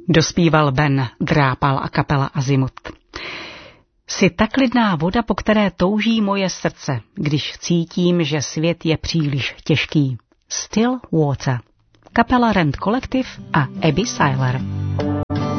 Dospíval Ben, drápal a kapela Azimut. Jsi ta klidná voda, po které touží moje srdce, když cítím, že svět je příliš těžký. Still Water. Kapela Rent Collective a Abby Seiler.